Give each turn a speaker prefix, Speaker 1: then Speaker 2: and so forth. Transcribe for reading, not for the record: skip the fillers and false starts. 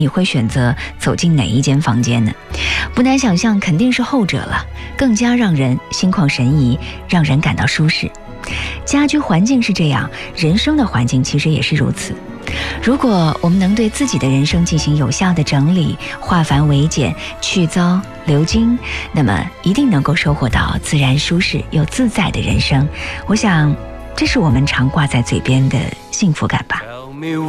Speaker 1: 你会选择走进哪一间房间呢？不难想象，肯定是后者了，更加让人心旷神怡，让人感到舒适。家居环境是这样，人生的环境其实也是如此。如果我们能对自己的人生进行有效的整理，化繁为简，去糟留精，那么一定能够收获到自然舒适又自在的人生。我想这是我们常挂在嘴边的幸福感吧。